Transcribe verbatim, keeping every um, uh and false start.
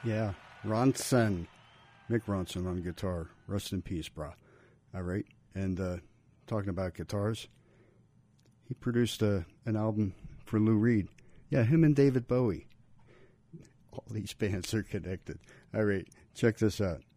Yeah, Ronson. Mick Ronson on guitar. Rest in peace, brah. All right. And uh, talking about guitars, he produced a, an album for Lou Reed. Yeah, him and David Bowie. All these bands are connected. All right, check this out.